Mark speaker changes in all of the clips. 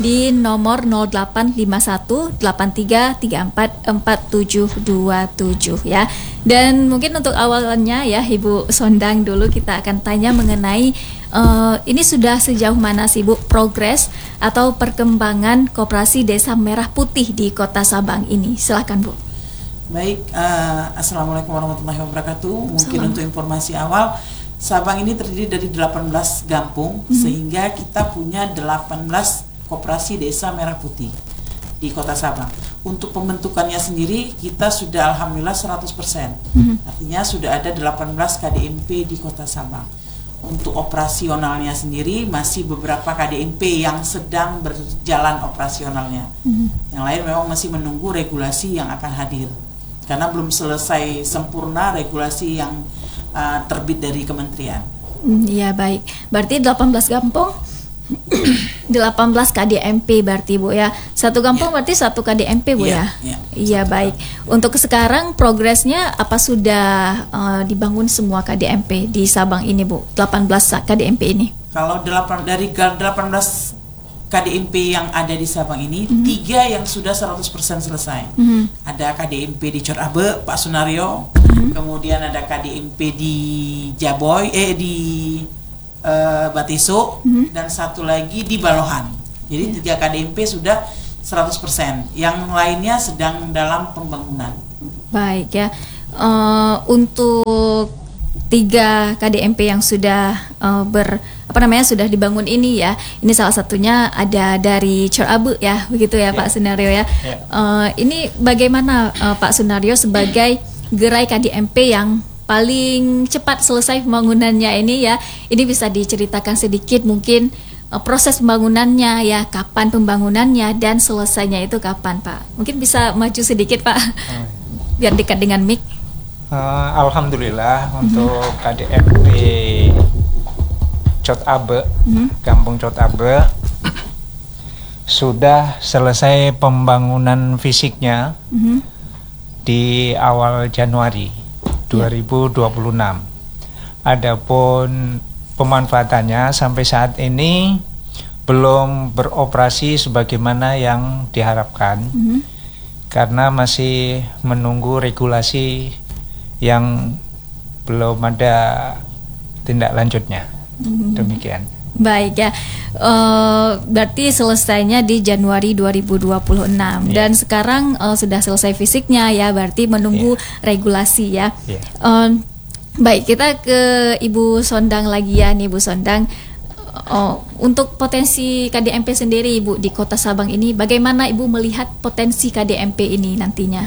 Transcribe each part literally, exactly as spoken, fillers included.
Speaker 1: di nomor nol delapan lima satu delapan tiga tiga empat empat tujuh dua tujuh ya. Dan mungkin untuk awalnya ya Ibu Sondang dulu kita akan tanya mengenai uh, ini sudah sejauh mana sih Bu progres atau perkembangan Koperasi Desa Merah Putih di Kota Sabang ini. Silakan Bu.
Speaker 2: Baik, uh, Assalamualaikum warahmatullahi wabarakatuh. Mungkin Salam. Untuk informasi awal, Sabang ini terdiri dari delapan belas gampung, mm-hmm. sehingga kita punya delapan belas koperasi desa merah putih di Kota Sabang. Untuk pembentukannya sendiri kita sudah alhamdulillah seratus persen. Mm-hmm. Artinya sudah ada delapan belas K D M P di Kota Sabang. Untuk operasionalnya sendiri masih beberapa K D M P yang sedang berjalan operasionalnya. Mm-hmm. Yang lain memang masih menunggu regulasi yang akan hadir. Karena belum selesai sempurna regulasi yang uh, terbit dari kementerian.
Speaker 1: Iya hmm, baik. Berarti delapan belas kampung, delapan belas K D M P berarti Bu ya. Satu kampung ya. Berarti satu K D M P Bu ya. Iya ya, baik. Untuk sekarang progresnya apa sudah uh, dibangun semua K D M P di Sabang ini Bu? delapan belas K D M P ini.
Speaker 2: Kalau delapan dari delapan belas K D M P yang ada di Sabang ini, mm-hmm. tiga yang sudah seratus persen selesai. Mm-hmm. Ada K D M P di Corabe, Pak Sunario, mm-hmm. kemudian ada K D M P di Jaboy, eh di uh, Batiso, mm-hmm. dan satu lagi di Balohan. Jadi yeah. tiga K D M P sudah seratus persen, yang lainnya sedang dalam pembangunan.
Speaker 1: Baik ya, uh, untuk tiga K D M P yang sudah uh, ber apa namanya sudah dibangun ini ya, ini salah satunya ada dari Corabe ya, begitu ya, yeah. Pak Sunario ya. Yeah. Uh, ini bagaimana uh, Pak Sunario sebagai gerai K D M P yang paling cepat selesai pembangunannya ini ya, ini bisa diceritakan sedikit mungkin uh, proses pembangunannya ya, kapan pembangunannya dan selesainya itu kapan Pak? Mungkin bisa maju sedikit Pak, hmm. biar dekat dengan mic.
Speaker 3: Uh, Alhamdulillah mm-hmm. untuk K D M P Cotabe, mm-hmm. Kampung Cotabe sudah selesai pembangunan fisiknya mm-hmm. di awal Januari dua ribu dua puluh enam. Adapun pemanfaatannya sampai saat ini belum beroperasi sebagaimana yang diharapkan, mm-hmm. karena masih menunggu regulasi yang belum ada tindak lanjutnya. Hmm. Demikian.
Speaker 1: Baik ya, uh, berarti selesainya di Januari dua ribu dua puluh enam, yeah. dan sekarang uh, sudah selesai fisiknya ya, berarti menunggu yeah. regulasi ya. Yeah. Uh, baik, kita ke Ibu Sondang lagi ya nih, Ibu Sondang. Uh, untuk potensi K D M P sendiri Ibu di Kota Sabang ini, bagaimana Ibu melihat potensi K D M P ini nantinya?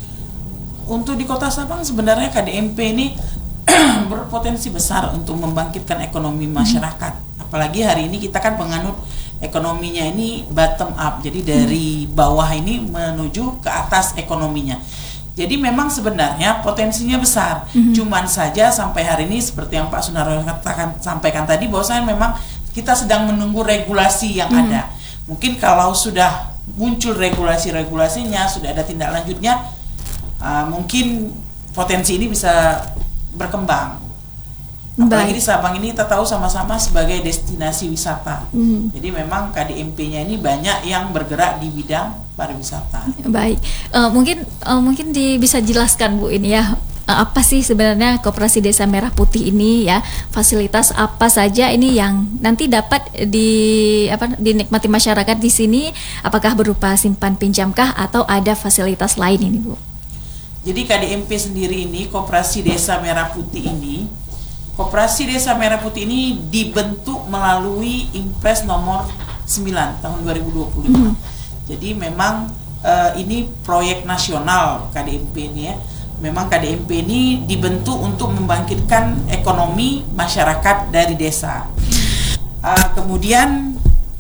Speaker 2: Untuk di Kota Sabang sebenarnya K D M P ini berpotensi besar untuk membangkitkan ekonomi masyarakat. Hmm. Apalagi hari ini kita kan penganut ekonominya ini bottom up, jadi dari bawah ini menuju ke atas ekonominya. Jadi memang sebenarnya potensinya besar. Hmm. Cuman saja sampai hari ini seperti yang Pak Sunario katakan, sampaikan tadi, bahwasanya memang kita sedang menunggu regulasi yang hmm. ada. Mungkin kalau sudah muncul regulasi-regulasinya, sudah ada tindak lanjutnya, uh, mungkin potensi ini bisa berkembang. Apalagi di Sabang ini kita tahu sama-sama sebagai destinasi wisata. Mm. Jadi memang K D M P-nya ini banyak yang bergerak di bidang pariwisata.
Speaker 1: Baik, uh, mungkin uh, mungkin di, bisa jelaskan Bu ini ya, uh, apa sih sebenarnya Koperasi Desa Merah Putih ini ya, fasilitas apa saja ini yang nanti dapat di apa dinikmati masyarakat di sini? Apakah berupa simpan pinjamkah atau ada fasilitas lain ini Bu?
Speaker 2: Jadi K D M P sendiri ini, Koperasi Desa Merah Putih ini, Koperasi Desa Merah Putih ini dibentuk melalui Impres nomor sembilan tahun dua ribu dua puluh lima. Mm. Jadi memang uh, ini proyek nasional K D M P ini ya. Memang K D M P ini dibentuk untuk membangkitkan ekonomi masyarakat dari desa. Uh, kemudian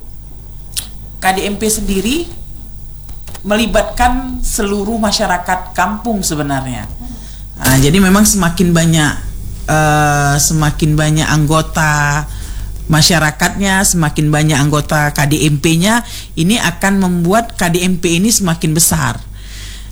Speaker 2: K D M P sendiri melibatkan seluruh masyarakat kampung sebenarnya. Nah, jadi memang semakin banyak uh, semakin banyak anggota masyarakatnya, semakin banyak anggota K D M P-nya, ini akan membuat K D M P ini semakin besar.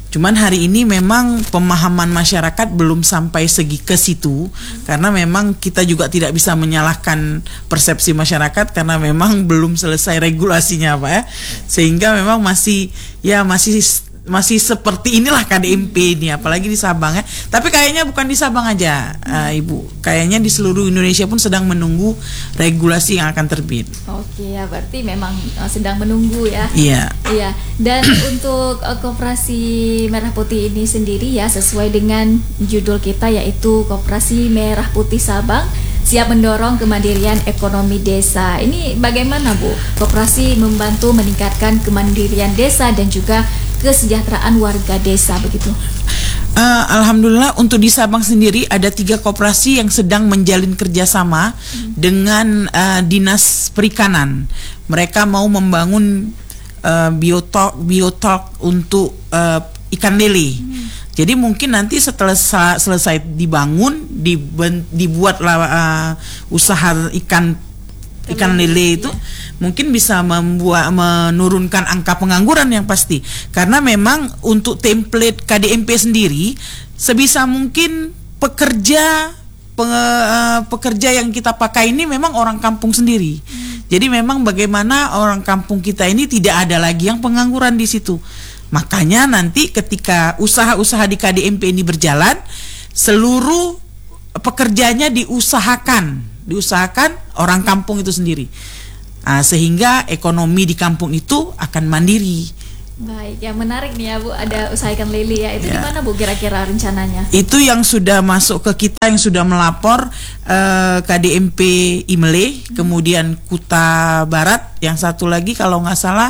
Speaker 2: Cuman hari ini memang pemahaman masyarakat belum sampai segi ke situ, karena memang kita juga tidak bisa menyalahkan persepsi masyarakat karena memang belum selesai regulasinya Pak ya. Sehingga memang masih ya masih masih seperti inilah K D M P ini, apalagi di Sabang ya. Tapi kayaknya bukan di Sabang aja, uh, Ibu. Kayaknya di seluruh Indonesia pun sedang menunggu regulasi yang akan terbit.
Speaker 1: Oke ya, berarti memang uh, sedang menunggu ya.
Speaker 2: Iya.
Speaker 1: Iya. Dan untuk uh, Koperasi Merah Putih ini sendiri ya, sesuai dengan judul kita yaitu Koperasi Merah Putih Sabang siap mendorong kemandirian ekonomi desa. Ini bagaimana Bu? Koperasi membantu meningkatkan kemandirian desa dan juga kesejahteraan warga desa begitu.
Speaker 2: Uh, Alhamdulillah untuk di Sabang sendiri ada tiga koperasi yang sedang menjalin kerjasama hmm. dengan uh, Dinas Perikanan. Mereka mau membangun uh, biotok biotok untuk uh, ikan lele. Hmm. Jadi mungkin nanti setelah selesai dibangun, diben, dibuatlah uh, usaha ikan ikan lele itu, iya, mungkin bisa membuat menurunkan angka pengangguran yang pasti. Karena memang untuk template K D M P sendiri sebisa mungkin pekerja pe, uh, pekerja yang kita pakai ini memang orang kampung sendiri. Hmm. Jadi memang bagaimana orang kampung kita ini tidak ada lagi yang pengangguran di situ. Makanya nanti ketika usaha-usaha di K D M P ini berjalan, seluruh pekerjanya diusahakan diusahakan orang kampung itu sendiri, nah, sehingga ekonomi di kampung itu akan mandiri.
Speaker 1: Baik, yang menarik nih ya Bu, ada usaha ikan lele ya. Itu ya. Gimana Bu kira-kira rencananya?
Speaker 2: Itu yang sudah masuk ke kita, yang sudah melapor uh, K D M P Imele, hmm. kemudian Kuta Barat, yang satu lagi kalau nggak salah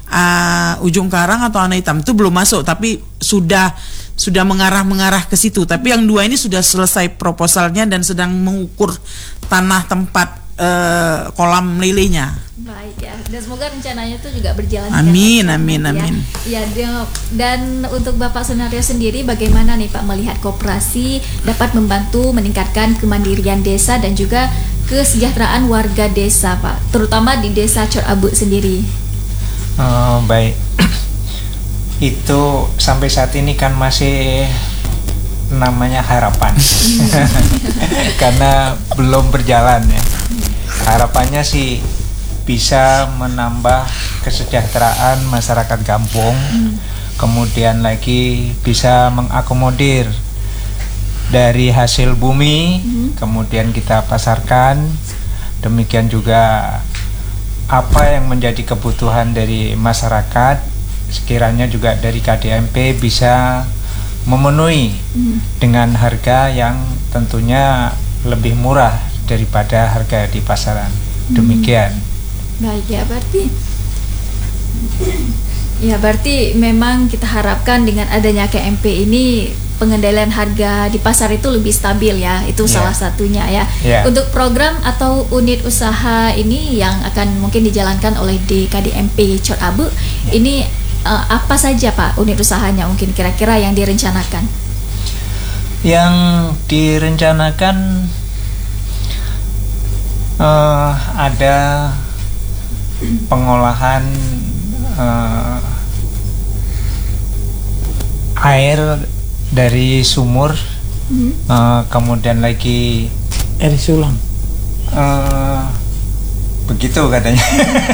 Speaker 2: uh, Ujung Karang atau Anak Hitam, itu belum masuk, tapi sudah sudah mengarah-mengarah ke situ. Tapi yang dua ini sudah selesai proposalnya dan sedang mengukur tanah tempat uh, kolam lelenya.
Speaker 1: Baik ya, dan semoga rencananya itu juga berjalan.
Speaker 2: Amin, amin, ya. amin.
Speaker 1: Ya, dan untuk Bapak Sunario sendiri, bagaimana nih Pak melihat koperasi dapat membantu meningkatkan kemandirian desa dan juga kesejahteraan warga desa Pak, terutama di desa Cor Abu sendiri?
Speaker 3: Oh, baik. Itu sampai saat ini kan masih namanya harapan karena belum berjalan ya. Harapannya sih bisa menambah kesejahteraan masyarakat kampung, hmm. kemudian lagi bisa mengakomodir dari hasil bumi, hmm. kemudian kita pasarkan. Demikian juga apa yang menjadi kebutuhan dari masyarakat sekiranya juga dari K D M P bisa memenuhi hmm. dengan harga yang tentunya lebih murah daripada harga di pasaran. Hmm. Demikian.
Speaker 1: Baik ya, berarti ya berarti memang kita harapkan dengan adanya K M P ini pengendalian harga di pasar itu lebih stabil ya, itu yeah. salah satunya ya. Yeah. Untuk program atau unit usaha ini yang akan mungkin dijalankan oleh di K D M P Cor Abu, yeah. ini uh, apa saja Pak unit usahanya mungkin kira-kira yang direncanakan?
Speaker 3: Yang direncanakan uh, ada pengolahan uh, air dari sumur, hmm. uh, kemudian lagi
Speaker 2: air sulam,
Speaker 3: uh, begitu katanya.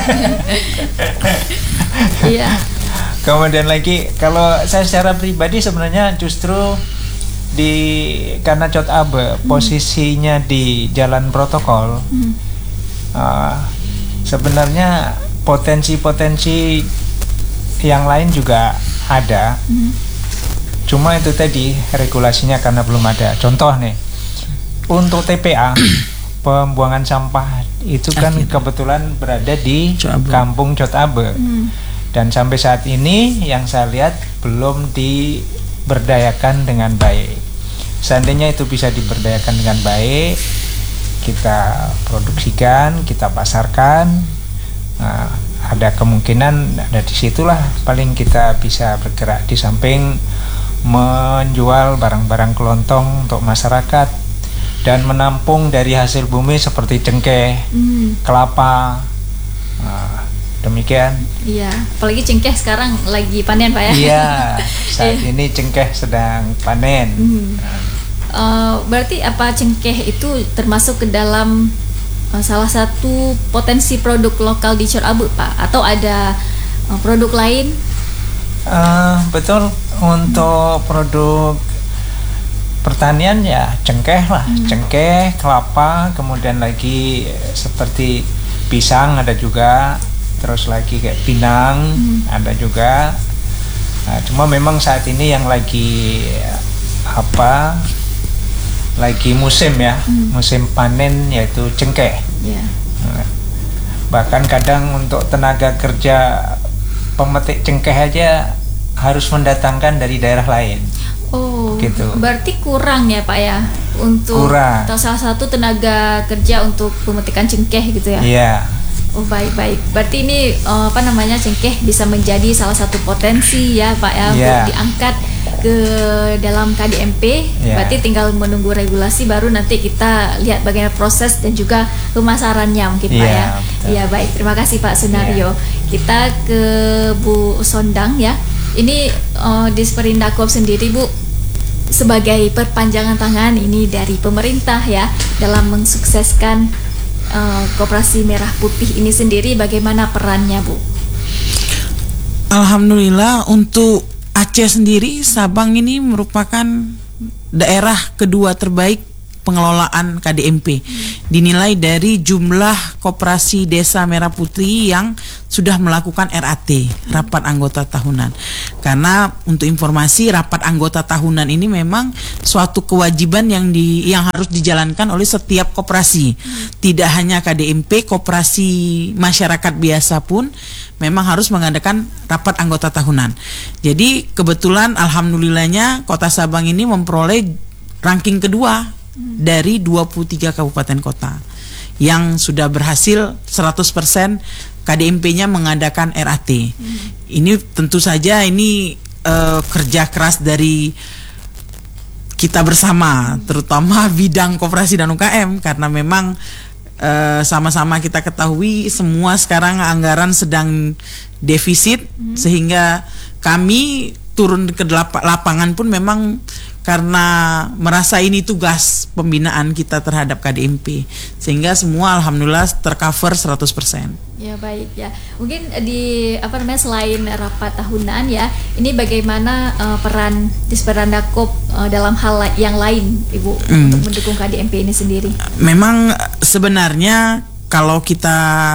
Speaker 1: Iya.
Speaker 3: Kemudian lagi kalau saya secara pribadi sebenarnya justru di karena Cot Abe hmm. posisinya di jalan protokol, hmm. uh, sebenarnya potensi-potensi yang lain juga ada. Hmm. Cuma itu tadi regulasinya karena belum ada. Contoh nih, untuk T P A pembuangan sampah itu kan Akhirnya. kebetulan berada di Cotabe. Kampung Cotabe, hmm. dan sampai saat ini yang saya lihat belum diberdayakan dengan baik. Seandainya itu bisa diberdayakan dengan baik, kita produksikan, kita pasarkan, nah, ada kemungkinan dari situlah paling kita bisa bergerak di samping menjual barang-barang kelontong untuk masyarakat dan menampung dari hasil bumi seperti cengkeh, mm. kelapa, uh, Demikian.
Speaker 1: Iya, apalagi cengkeh sekarang lagi panen Pak ya.
Speaker 3: Iya, saat ini cengkeh sedang panen.
Speaker 1: Hmm. Uh, berarti apa cengkeh itu termasuk ke dalam uh, salah satu potensi produk lokal di Cor Abu Pak? Atau ada uh, produk lain?
Speaker 3: Uh, betul, untuk produk pertanian ya cengkeh lah, hmm. cengkeh, kelapa, kemudian lagi seperti pisang ada juga. Terus lagi kayak pinang hmm. ada juga. Nah, cuma memang saat ini yang lagi apa? Lagi musim ya, hmm. musim panen yaitu cengkeh. Yeah. Nah, bahkan kadang untuk tenaga kerja pemetik cengkeh aja harus mendatangkan dari daerah lain.
Speaker 1: Oh,
Speaker 3: gitu.
Speaker 1: Berarti kurang ya Pak ya untuk
Speaker 3: kurang.
Speaker 1: Atau salah satu tenaga kerja untuk pemetikan cengkeh gitu ya?
Speaker 3: Iya. Yeah.
Speaker 1: Oh baik-baik, berarti ini uh, apa namanya cengkeh bisa menjadi salah satu potensi ya Pak ya, yeah. untuk diangkat ke dalam K D M P. Yeah. Berarti tinggal menunggu regulasi baru nanti kita lihat bagaimana proses dan juga pemasarannya mungkin yeah, Pak ya. Iya baik, terima kasih Pak Sunario. Yeah. Kita ke Bu Sondang ya. Ini uh, Disperindakob sendiri Bu sebagai perpanjangan tangan ini dari pemerintah ya dalam mensukseskan Uh, Koperasi Merah Putih ini sendiri, bagaimana perannya Bu?
Speaker 2: Alhamdulillah untuk Aceh sendiri, Sabang ini merupakan daerah kedua terbaik pengelolaan K D M P. Dinilai dari jumlah koperasi desa Merah Putih yang sudah melakukan R A T, rapat anggota tahunan. Karena untuk informasi, rapat anggota tahunan ini memang suatu kewajiban yang di yang harus dijalankan oleh setiap koperasi. Tidak hanya K D M P, koperasi masyarakat biasa pun memang harus mengadakan rapat anggota tahunan. Jadi kebetulan alhamdulillahnya Kota Sabang ini memperoleh ranking kedua dari dua puluh tiga kabupaten kota yang sudah berhasil seratus persen K D M P-nya mengadakan R A T. Hmm. Ini tentu saja ini uh, kerja keras dari kita bersama, hmm. terutama bidang koperasi dan U K M, karena memang uh, sama-sama kita ketahui semua sekarang anggaran sedang defisit, hmm. sehingga kami turun ke lapangan pun memang karena merasa ini tugas pembinaan kita terhadap K D M P, sehingga semua alhamdulillah tercover seratus persen.
Speaker 1: Ya baik ya. Mungkin di apa namanya selain rapat tahunan ya, ini bagaimana uh, peran Disperindakob uh, dalam hal yang lain Ibu hmm. untuk mendukung K D M P ini sendiri?
Speaker 2: Memang sebenarnya kalau kita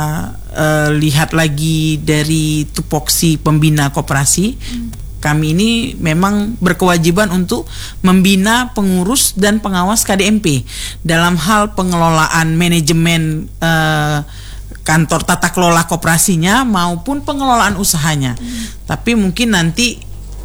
Speaker 2: uh, lihat lagi dari tupoksi pembina koperasi, hmm. kami ini memang berkewajiban untuk membina pengurus dan pengawas K D M P dalam hal pengelolaan manajemen eh, kantor tata kelola koperasinya maupun pengelolaan usahanya. Hmm. Tapi mungkin nanti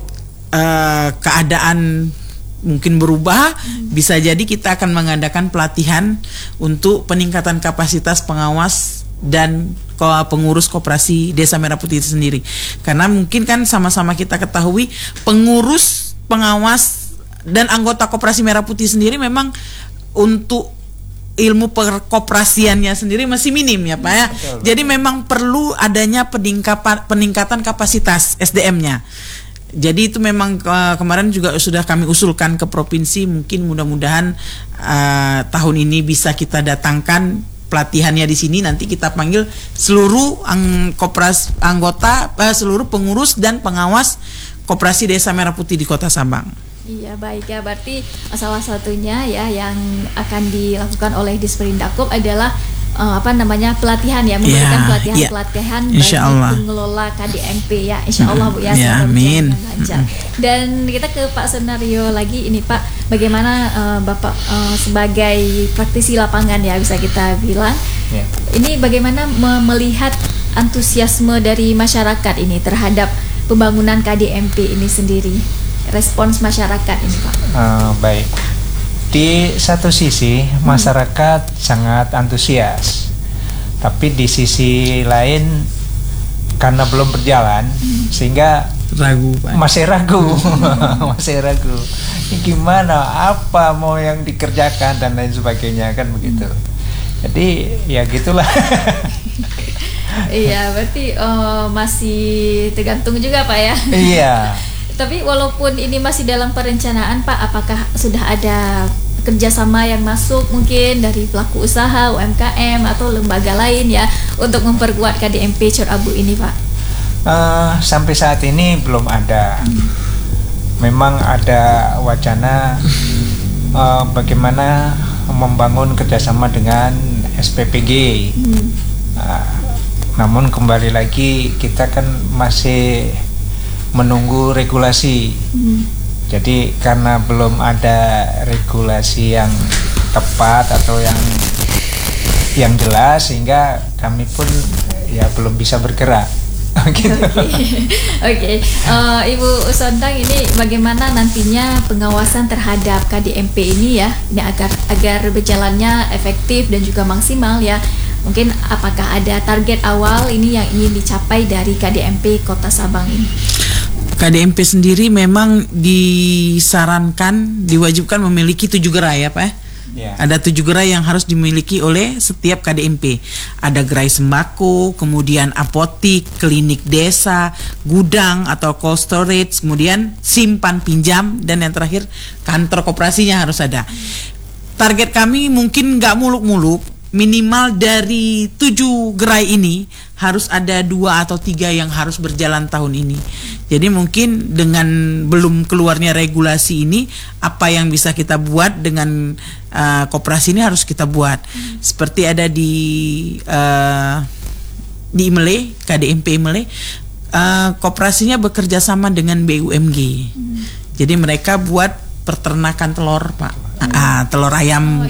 Speaker 2: eh, keadaan mungkin berubah, hmm. bisa jadi kita akan mengadakan pelatihan untuk peningkatan kapasitas pengawas dan pengurus koperasi Desa Merah Putih itu sendiri. Karena mungkin kan sama-sama kita ketahui pengurus, pengawas dan anggota koperasi Merah Putih sendiri memang untuk ilmu perkoperasiannya sendiri masih minim ya Pak ya. Betul, jadi betul. Memang perlu adanya peningkatan peningkatan kapasitas S D M-nya. Jadi itu memang uh, kemarin juga sudah kami usulkan ke provinsi, mungkin mudah-mudahan uh, tahun ini bisa kita datangkan pelatihannya di sini. Nanti kita panggil seluruh ang koperas anggota, eh, seluruh pengurus dan pengawas Koperasi Desa Merah Putih di Kota Sabang.
Speaker 1: Iya baik ya, berarti salah satunya ya yang akan dilakukan oleh Disperindakob adalah uh, apa namanya pelatihan ya, memberikan
Speaker 2: yeah,
Speaker 1: pelatihan-pelatihan
Speaker 2: yeah. bagi
Speaker 1: Allah. pengelola K D M P ya, Insya Allah Bu ya.
Speaker 2: Yeah, amin.
Speaker 1: Dan kita ke Pak Sunario lagi ini Pak, bagaimana uh, Bapak uh, sebagai praktisi lapangan ya bisa kita bilang, yeah. ini bagaimana me melihat antusiasme dari masyarakat ini terhadap pembangunan K D M P ini sendiri, respons masyarakat ini Pak?
Speaker 3: Uh, baik. Di satu sisi masyarakat hmm. sangat antusias, tapi di sisi lain karena belum berjalan hmm. sehingga
Speaker 2: ragu Pak.
Speaker 3: masih ragu, masih ragu. Ini gimana? Apa mau yang dikerjakan dan lain sebagainya kan begitu. Hmm. Jadi ya gitulah.
Speaker 1: Iya, berarti uh, masih tergantung juga Pak ya.
Speaker 3: Iya.
Speaker 1: Tapi walaupun ini masih dalam perencanaan Pak, apakah sudah ada kerjasama yang masuk mungkin dari pelaku usaha, U M K M atau lembaga lain ya untuk memperkuat K D M P Cor Abu ini Pak?
Speaker 3: Uh, sampai saat ini belum ada. Hmm. Memang ada wacana uh, bagaimana membangun kerjasama dengan S P P G. Hmm. Uh, namun kembali lagi kita kan masih menunggu regulasi. Hmm. Jadi karena belum ada regulasi yang tepat atau yang yang jelas sehingga kami pun ya belum bisa bergerak. Gitu.
Speaker 1: Oke, okay. uh, Ibu Sondang, ini bagaimana nantinya pengawasan terhadap K D M P ini ya, ini agar agar berjalannya efektif dan juga maksimal ya. Mungkin apakah ada target awal ini yang ingin dicapai dari K D M P Kota Sabang ini?
Speaker 2: K D M P sendiri memang disarankan, diwajibkan memiliki tujuh gerai ya Pak ya? Yeah. Ada tujuh gerai yang harus dimiliki oleh setiap K D M P. Ada gerai sembako, kemudian apotik, klinik desa, gudang atau cold storage, kemudian simpan pinjam, dan yang terakhir kantor koperasinya harus ada. Target kami mungkin nggak muluk-muluk, minimal dari tujuh gerai ini harus ada dua atau tiga yang harus berjalan tahun ini. Jadi mungkin dengan belum keluarnya regulasi ini, apa yang bisa kita buat dengan uh, koperasi ini harus kita buat. Hmm. Seperti ada di uh, di Imele, K D M P Imele, uh, koperasinya bekerja sama dengan B U M G. Hmm. Jadi mereka buat peternakan telur Pak, hmm. uh, telur ayam.